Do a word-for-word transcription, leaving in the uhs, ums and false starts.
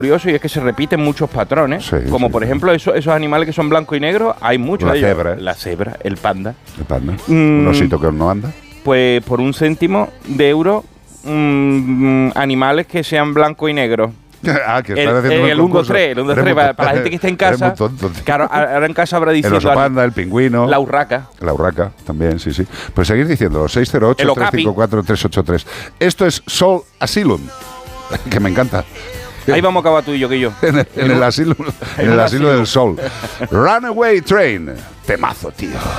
curioso y es que se repiten muchos patrones, Sí, como sí, por sí. ejemplo esos, esos animales que son blanco y negro, hay muchos La de ellos. cebra. La cebra, el panda. El panda. Mm. Un osito que no anda. Pues por un céntimo de euro, mm, animales que sean blanco y negro. Ah, que El, están haciendo el un uno dos tres, el uno dos tres, para, para la gente que está en casa. Claro, ahora en casa habrá El diciendo oso panda, el pingüino. la urraca. La urraca, también, sí, sí. Pues seguir diciendo, seis cero ocho, tres cinco cuatro, tres ocho tres. Esto es Soul Asylum, que me encanta. Ahí vamos a acabar tú y yo, que yo. En el, en el asilo, en el asilo del sol. Runaway Train. Temazo, tío.